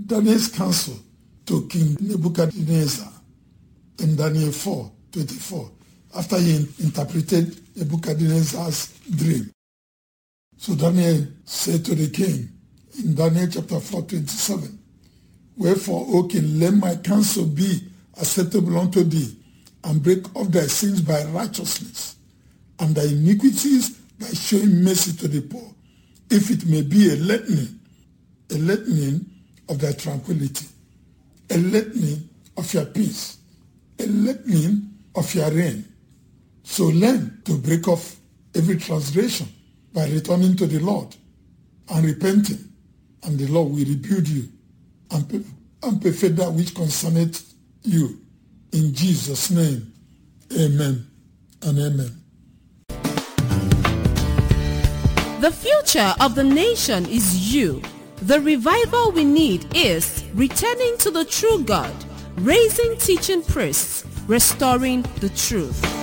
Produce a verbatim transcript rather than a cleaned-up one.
Daniel's counsel to King Nebuchadnezzar in Daniel four twenty-four, after he interpreted Nebuchadnezzar's dream. So Daniel said to the king in Daniel chapter four twenty-seven, wherefore, O king, let my counsel be acceptable unto thee, and break off thy sins by righteousness, and thy iniquities by showing mercy to the poor, if it may be a lightening, a lightening of thy tranquility, a lightening of your peace, a lightening of your reign. So learn to break off every transgression by returning to the Lord and repenting, and the Lord will rebuild you and, and perfect that which concerneth you. In Jesus' name, amen and amen. The future of the nation is you. The revival we need is returning to the true God, raising teaching priests, restoring the truth.